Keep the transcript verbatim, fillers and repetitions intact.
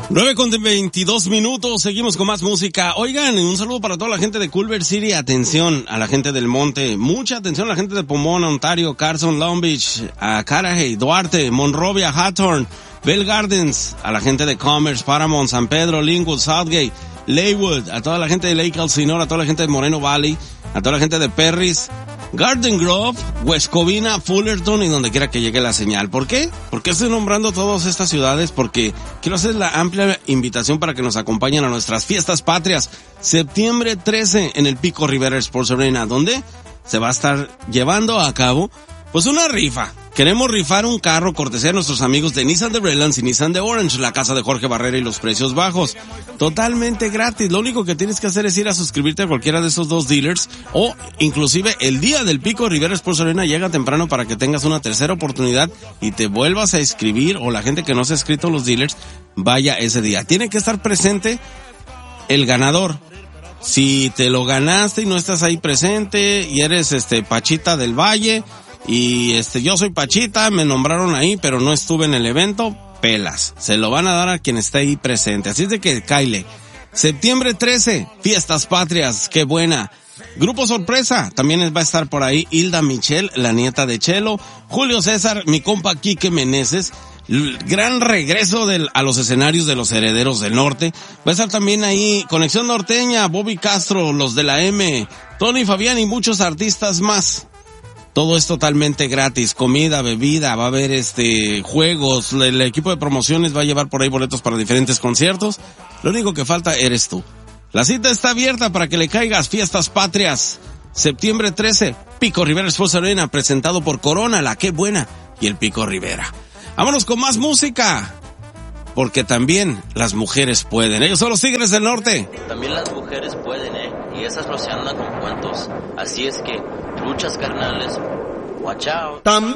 nueve con veintidós minutos, seguimos con más música. Oigan, un saludo para toda la gente de Culver City, atención a la gente del Monte, mucha atención a la gente de Pomona, Ontario, Carson, Long Beach, a Carajay, Duarte, Monrovia, Hawthorne, Bell Gardens, a la gente de Commerce, Paramount, San Pedro, Linwood, Southgate, Leywood, a toda la gente de Lake Elsinore, a toda la gente de Moreno Valley, a toda la gente de Perris, Garden Grove, West Covina, Fullerton y donde quiera que llegue la señal. ¿Por qué? ¿Por qué estoy nombrando todas estas ciudades? Porque quiero hacer la amplia invitación para que nos acompañen a nuestras fiestas patrias. Septiembre trece en el Pico Rivera Sports Arena, donde se va a estar llevando a cabo pues una rifa. Queremos rifar un carro cortesía de nuestros amigos de Nissan de Redlands y Nissan de Orange, la casa de Jorge Barrera y los precios bajos. Totalmente gratis. Lo único que tienes que hacer es ir a suscribirte a cualquiera de esos dos dealers o inclusive el día del Pico Rivera Sports Arena llega temprano para que tengas una tercera oportunidad y te vuelvas a inscribir o la gente que no se ha inscrito a los dealers vaya ese día. Tiene que estar presente el ganador. Si te lo ganaste y no estás ahí presente y eres este Pachita del Valle, y este, yo soy Pachita, me nombraron ahí, pero no estuve en el evento, pelas. Se lo van a dar a quien esté ahí presente. Así es de que, Kyle, septiembre trece, fiestas patrias, qué buena. Grupo sorpresa, también va a estar por ahí Hilda Michelle, la nieta de Chelo, Julio César, mi compa Quique Meneses, gran regreso del, a los escenarios de los Herederos del Norte. Va a estar también ahí Conexión Norteña, Bobby Castro, los de la M, Tony Fabián y muchos artistas más. Todo es totalmente gratis, comida, bebida, va a haber este juegos, el, el equipo de promociones va a llevar por ahí boletos para diferentes conciertos. Lo único que falta eres tú. La cita está abierta para que le caigas. Fiestas Patrias, septiembre trece, Pico Rivera Sports Arena, presentado por Corona, la Qué Buena y el Pico Rivera. Vámonos con más música, porque también las mujeres pueden. Ellos son los Tigres del Norte. También las mujeres pueden, eh, y esas no se andan con cuentos. Así es que, truchas carnales, watch out. También